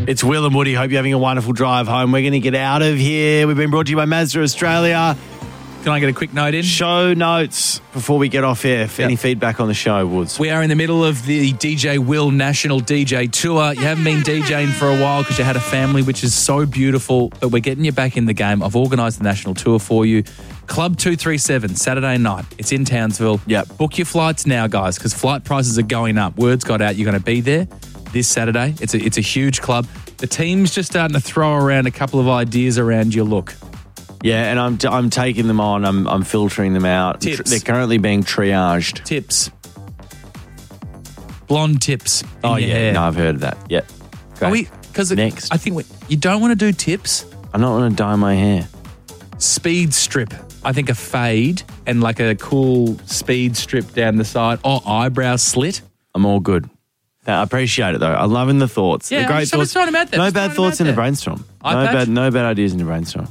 It's Will and Woody. Hope you're having a wonderful drive home. We're going to get out of here. We've been brought to you by Mazda Australia. Can I get a quick note in? Show notes before we get off air. Any feedback on the show, Woods? We are in the middle of the DJ Will National DJ Tour. You haven't been DJing for a while because you had a family, which is so beautiful, but we're getting you back in the game. I've organised the national tour for you. Club 237, Saturday night. It's in Townsville. Yep. Book your flights now, guys, because flight prices are going up. Word's got out you're going to be there this Saturday. It's a huge club. The team's just starting to throw around a couple of ideas around your look. Yeah, and I'm taking them on. I'm filtering them out. Tips. They're currently being triaged. Tips. Blonde tips. Oh, yeah. Hair. No, I've heard of that. Yep. Great. Next. I think you don't want to do tips. I'm not going to dye my hair. Speed strip. I think a fade and like a cool speed strip down the side or eyebrow slit. I'm all good. I appreciate it, though. I'm loving the thoughts. Yeah, the great someone's thoughts. throwing them out there. No Just bad throwing them thoughts out in the there. brainstorm. Eye patch? No bad ideas in the brainstorm.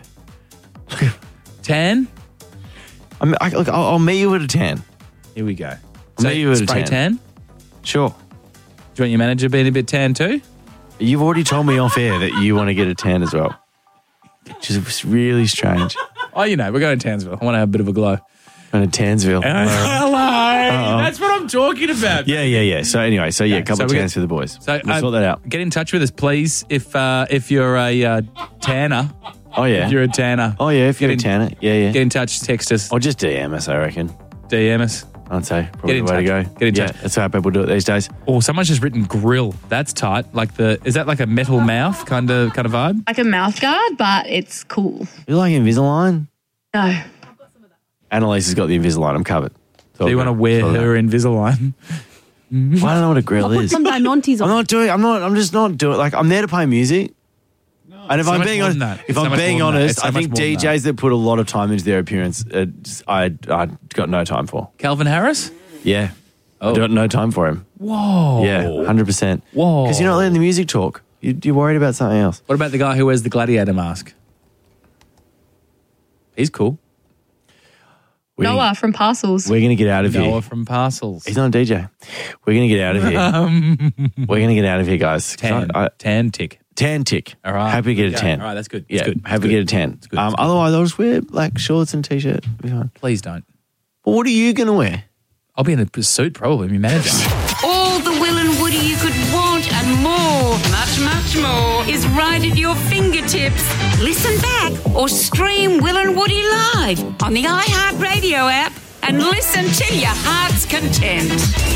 Tan? I'll meet you at a 10. Here we go. I'll meet you at a spray 10. tan? Sure. Do you want your manager being a bit tan too? You've already told me off air that you want to get a 10 as well. Which is really strange. Oh, we're going to Townsville. I want to have a bit of a glow. Going to Townsville. Hello. That's what I'm talking about. Yeah. So anyway, a couple of tans for the boys. So we'll sort that out. Get in touch with us, please, if you're a tanner. Oh, yeah. If you're a tanner. Oh, yeah, if you're a tanner. Yeah. Get in touch, text us. Or just DM us, I reckon. DM us. I'd say probably Get in the way to touch. go. Get in touch. Yeah, that's how people do it these days. Oh, someone's just written grill. That's tight. Is that like a metal mouth kind of vibe? Like a mouth guard, but it's cool. You like Invisalign? No. Annalise has got the Invisalign. I'm covered. Do you want to wear her Invisalign? I don't know what a grill I'll put is. some Diamantes on. I'm just not doing. Like, I'm there to play music. And if I'm being honest, I think DJs that put a lot of time into their appearance, I got no time for. Calvin Harris? Yeah. Oh. I got no time for him. Whoa. Yeah, 100%. Whoa. Because you're not letting the music talk. You're worried about something else. What about the guy who wears the gladiator mask? He's cool. Noah from Parcels. We're going to get out of here. Noah from Parcels. He's not a DJ. We're going to get out of here. We're going to get out of here, guys. Tan tick. Tan tick. All right. Happy to get a 10. All right, that's good. Yeah, That's good. happy to get a 10. It's good. Otherwise, I'll just wear like shorts and t-shirt. It'll be fine. Please don't. Well, what are you going to wear? I'll be in a suit probably, my manager. All the Will and Woody you could want and more, much more, is right at your fingertips. Listen back or stream Will and Woody live on the iHeartRadio app and listen to your heart's content.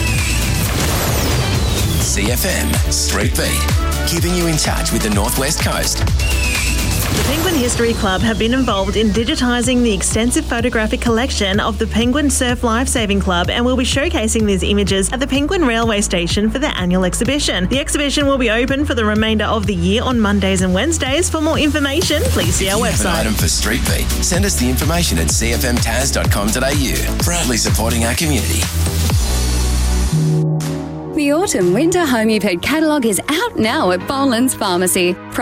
CFM Street Beat, keeping you in touch with the Northwest Coast. The Penguin History Club have been involved in digitising the extensive photographic collection of the Penguin Surf Lifesaving Club and will be showcasing these images at the Penguin Railway Station for their annual exhibition. The exhibition will be open for the remainder of the year on Mondays and Wednesdays. For more information, please see our If you have an website. item for Street Beat, send us the information at cfmtaz.com.au. Proudly supporting our community. The Autumn Winter Home You've Heard catalogue is out now at Boland's Pharmacy.